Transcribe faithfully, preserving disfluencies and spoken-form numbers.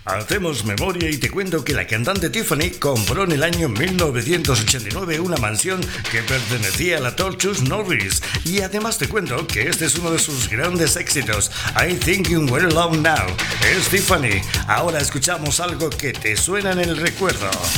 Hacemos memoria y te cuento que la cantante Tiffany compró en el año mil novecientos ochenta y nueve una mansión que pertenecía a la Torchus Norris. Y además te cuento que este es uno de sus grandes éxitos, I Think You We're Alone Now. Es Tiffany. Ahora escuchamos algo que te suena en el recuerdo.